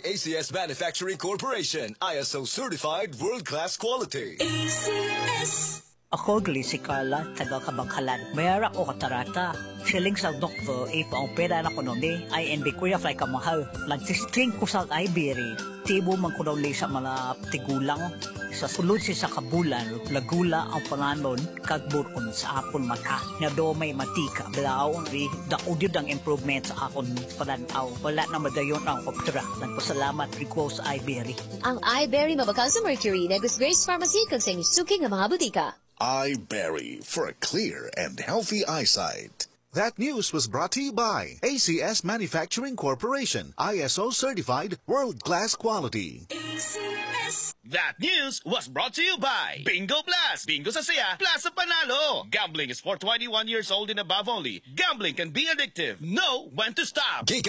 ACS Manufacturing Corporation, ISO certified world-class quality. ACS. Ako gali si Carla, taga Kabangkalan. Mayara ko katarata. Siling sa doktor, ipaong pera na ko nun ay NB kuya fly ka mahal. Nagsistring ko sa Ibery. Tibo man ko daw sa mga tigulang. Sa sulod si sa kabulan, lagula ang pananon, kagbukon sa akon mata. Nga do may matika. Balaw, daudid ang improvement sa akon pananaw. Wala na madayon ang optra. Nagpasalamat ko sa Ibery. Ang iBerry mabakal sa Mercury na Grace Pharmacy kag sa inyong suking nga mga butika. iBerry for a clear and healthy eyesight. That news was brought to you by ACS Manufacturing Corporation, ISO certified world-class quality. ACS. That news was brought to you by Bingo Plus. Bingo sa saya, plus sa panalo. Gambling is for 21 years old and above only. Gambling can be addictive. Know when to stop.